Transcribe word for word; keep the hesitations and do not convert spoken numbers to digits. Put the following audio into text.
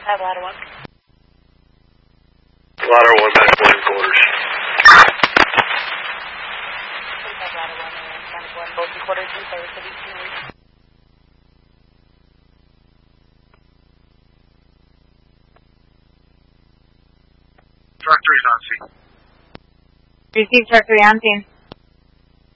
have ladder one. Ladder one, back one quarters. Have ladder one and back one, both quarters in service of each unit. Truck three is on scene. Receive truck three on scene.